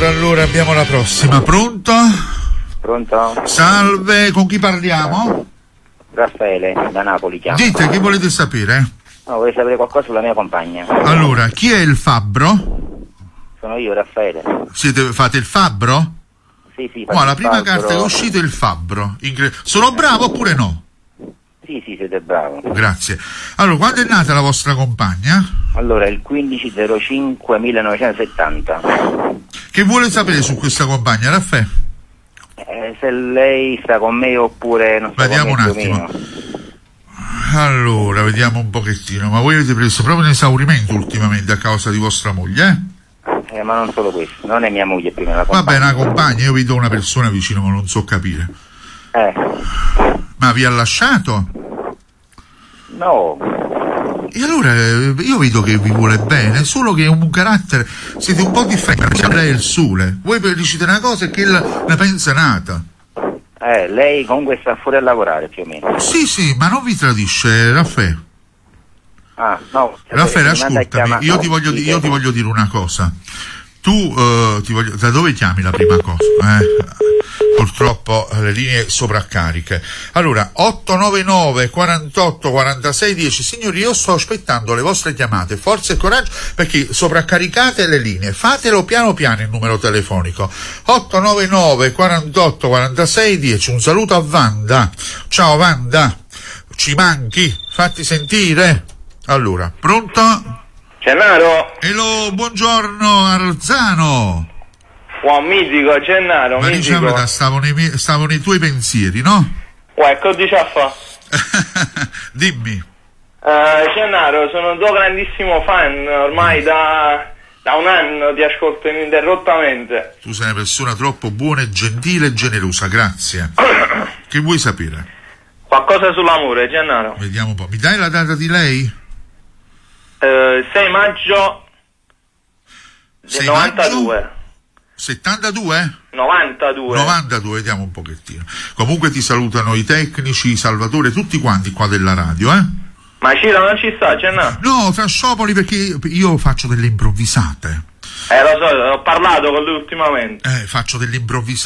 Allora abbiamo la prossima. Pronto? Pronto? Salve, con chi parliamo? Raffaele, da Napoli chiamo. Dite, che volete sapere? No, vorrei sapere qualcosa sulla mia compagna. Allora, chi è il fabbro? Sono io, Raffaele. Fate il fabbro? Sì. La prima carta che è uscita è il fabbro. Sono bravo oppure no? Sì, siete bravo. Grazie. Allora, quando è nata la vostra compagna? Allora, il 15/05/1970. Che vuole sapere su questa compagna, Raffaele? Se lei sta con me oppure non sta Vediamo con me un attimo. Allora, vediamo un pochettino. Ma voi avete preso proprio un esaurimento ultimamente a causa di vostra moglie, ma non solo questo, non è mia moglie prima la Vabbè, compagna. una compagna, io vedo una persona vicino, ma non so capire. Ma vi ha lasciato? No. E allora io vedo che vi vuole bene, solo che è un carattere, siete un po' differenti. Lei è il sole, voi dicete una cosa e che ne pensa nata. Lei comunque sta fuori a lavorare più o meno. Sì, ma non vi tradisce, Raffaele. No. Raffaele, ascoltami, io ti voglio dire una cosa. Tu da dove chiami la prima cosa? Purtroppo le linee sovraccariche. Allora, 899 48 46 10. Signori, io sto aspettando le vostre chiamate, forza e coraggio, perché sovraccaricate le linee, fatelo piano piano il numero telefonico. 899 48 46 10. Un saluto a Wanda. Ciao Wanda, ci manchi, fatti sentire. Allora, pronto? Gennaro? Hello, buongiorno Arzano. Buon mitico, Gennaro, Ma mitico. diciamo, stavo nei tuoi pensieri, no? Ecco, dici a fa. Dimmi. Gennaro, sono un tuo grandissimo fan, ormai da un anno ti ascolto ininterrottamente. Tu sei una persona troppo buona, gentile e generosa, grazie. Che vuoi sapere? Qualcosa sull'amore, Gennaro. Vediamo un po'. Mi dai la data di lei? 6 maggio del 92. Maggio? 72? 92, vediamo un pochettino. Comunque ti salutano i tecnici, Salvatore, tutti quanti qua della radio, Ma Ciro non ci sta, Gennaro? No, fra sciopoli, perché io faccio delle improvvisate. Lo so, ho parlato con lui ultimamente. Faccio delle improvvisate.